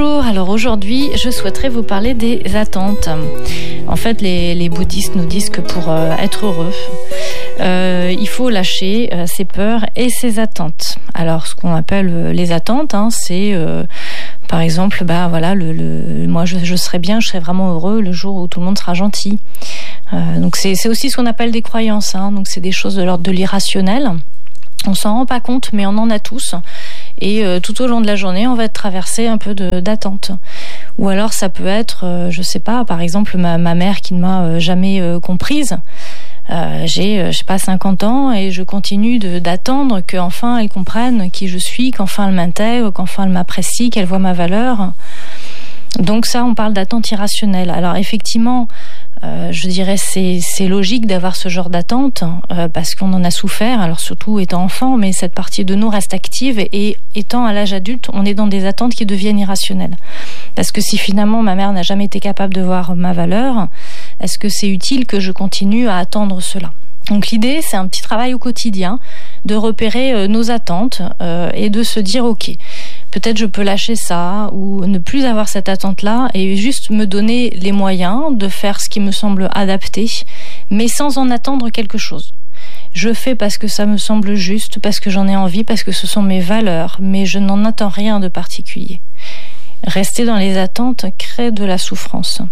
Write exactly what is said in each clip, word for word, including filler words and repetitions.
Bonjour, alors aujourd'hui je souhaiterais vous parler des attentes. En fait les, les bouddhistes nous disent que pour euh, être heureux, euh, il faut lâcher euh, ses peurs et ses attentes. Alors ce qu'on appelle euh, les attentes, hein, c'est euh, par exemple, bah, voilà, le, le, moi je, je serais bien, je serais vraiment heureux le jour où tout le monde sera gentil. Euh, donc c'est, c'est aussi ce qu'on appelle des croyances, hein, donc c'est des choses de l'ordre de l'irrationnel. On s'en rend pas compte, mais on en a tous. Et euh, tout au long de la journée, on va être traversé un peu de, d'attente. Ou alors ça peut être, euh, je sais pas, par exemple ma, ma mère qui ne m'a euh, jamais euh, comprise. Euh, j'ai, euh, je sais pas, cinquante ans et je continue de, d'attendre qu'enfin elle comprenne qui je suis, qu'enfin elle m'intègre, qu'enfin elle m'apprécie, qu'elle voit ma valeur. Donc ça, on parle d'attente irrationnelle. Alors effectivement, euh, je dirais c'est c'est logique d'avoir ce genre d'attente euh, parce qu'on en a souffert. Alors surtout étant enfant, mais cette partie de nous reste active et étant à l'âge adulte, on est dans des attentes qui deviennent irrationnelles. Parce que si finalement ma mère n'a jamais été capable de voir ma valeur, est-ce que c'est utile que je continue à attendre cela ? Donc l'idée, c'est un petit travail au quotidien de repérer euh, nos attentes euh, et de se dire ok. Peut-être je peux lâcher ça ou ne plus avoir cette attente-là et juste me donner les moyens de faire ce qui me semble adapté, mais sans en attendre quelque chose. Je fais parce que ça me semble juste, parce que j'en ai envie, parce que ce sont mes valeurs, mais je n'en attends rien de particulier. Rester dans les attentes crée de la souffrance.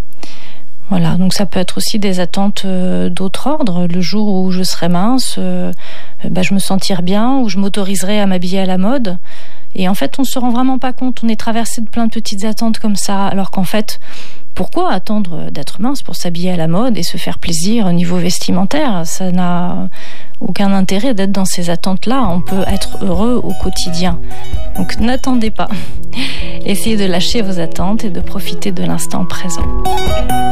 Voilà, donc ça peut être aussi des attentes euh, d'autre ordre. Le jour où je serai mince, euh, bah, je me sentirai bien, ou je m'autoriserai à m'habiller à la mode. Et en fait, on se rend vraiment pas compte. On est traversé de plein de petites attentes comme ça, alors qu'en fait, pourquoi attendre d'être mince pour s'habiller à la mode et se faire plaisir au niveau vestimentaire ? Ça n'a aucun intérêt d'être dans ces attentes-là. On peut être heureux au quotidien. Donc n'attendez pas. Essayez de lâcher vos attentes et de profiter de l'instant présent.